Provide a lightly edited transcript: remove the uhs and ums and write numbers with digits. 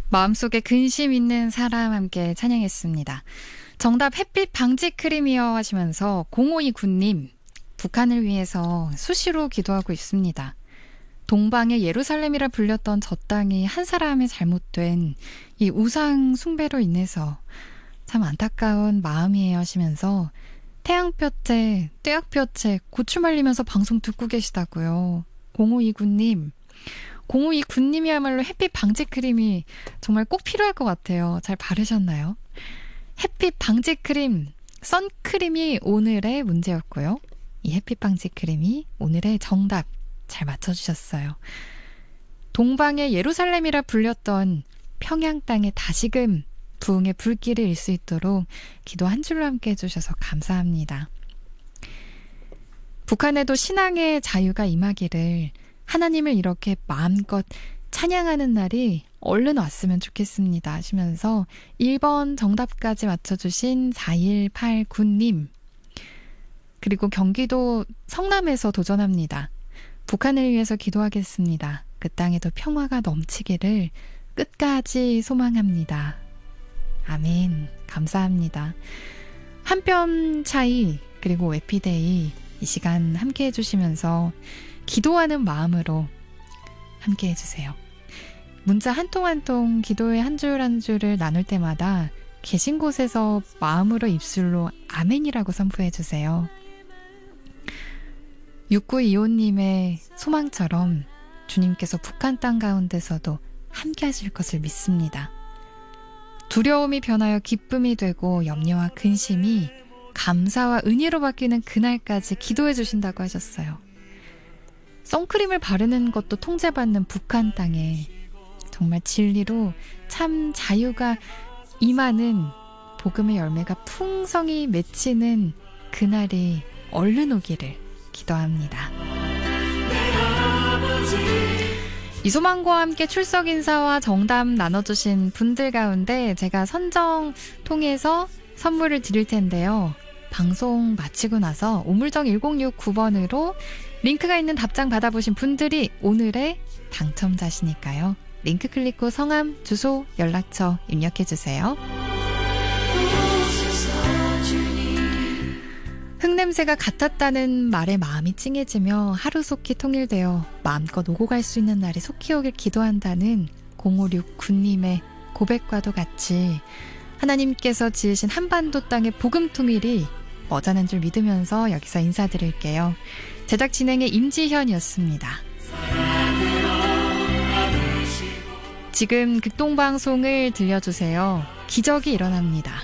마음속에 근심 있는 사람 함께 찬양했습니다. 정답 햇빛 방지 크림이요 하시면서 0529님, 북한을 위해서 수시로 기도하고 있습니다. 동방의 예루살렘이라 불렸던 저 땅이 한 사람의 잘못된 이 우상 숭배로 인해서 참 안타까운 마음이에요 하시면서 태양볕에 떼약볕에 고추 말리면서 방송 듣고 계시다고요. 0529님, 0529님이야말로 햇빛 방지 크림이 정말 꼭 필요할 것 같아요. 잘 바르셨나요? 햇빛 방지 크림, 선크림이 오늘의 문제였고요. 이 햇빛 방지 크림이 오늘의 정답 잘 맞춰주셨어요. 동방의 예루살렘이라 불렸던 평양 땅에 다시금 부흥의 불길을 일 수 있도록 기도 한 줄로 함께 해주셔서 감사합니다. 북한에도 신앙의 자유가 임하기를, 하나님을 이렇게 마음껏 찬양하는 날이 얼른 왔으면 좋겠습니다 하시면서 1번 정답까지 맞춰주신 4189님, 그리고 경기도 성남에서 도전합니다. 북한을 위해서 기도하겠습니다. 그 땅에도 평화가 넘치기를 끝까지 소망합니다. 아멘. 감사합니다. 한 뼘 차이 그리고 에피데이 이 시간 함께 해주시면서 기도하는 마음으로 함께 해주세요. 문자 한 통 한 통 기도의 한 줄 한 줄을 나눌 때마다 계신 곳에서 마음으로 입술로 아멘이라고 선포해주세요. 6925님의 소망처럼 주님께서 북한 땅 가운데서도 함께 하실 것을 믿습니다. 두려움이 변하여 기쁨이 되고 염려와 근심이 감사와 은혜로 바뀌는 그날까지 기도해 주신다고 하셨어요. 선크림을 바르는 것도 통제받는 북한 땅에 정말 진리로 참 자유가 임하는 복음의 열매가 풍성히 맺히는 그날이 얼른 오기를 기도합니다. 이소망과 함께 출석 인사와 정답 나눠주신 분들 가운데 제가 선정 통해서 선물을 드릴 텐데요. 방송 마치고 나서 우물정 1069번으로 링크가 있는 답장 받아보신 분들이 오늘의 당첨자시니까요. 링크 클릭 후 성함, 주소, 연락처 입력해주세요. 흙냄새가 같았다는 말에 마음이 찡해지며 하루속히 통일되어 마음껏 오고 갈 수 있는 날이 속히 오길 기도한다는 0569님의 고백과도 같이 하나님께서 지으신 한반도 땅의 복음 통일이 머자는 줄 믿으면서 여기서 인사드릴게요. 제작 진행의 임지현이었습니다. 지금 극동방송을 들려주세요. 기적이 일어납니다.